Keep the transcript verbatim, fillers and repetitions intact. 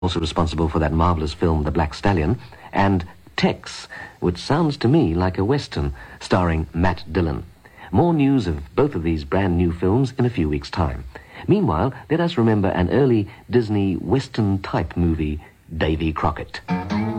also responsible for that marvelous film, The Black Stallion, and Tex, which sounds to me like a Western, starring Matt Dillon. More news of both of these brand new films in a few weeks' time. Meanwhile, let us remember an early Disney Western-type movie, Davy Crockett.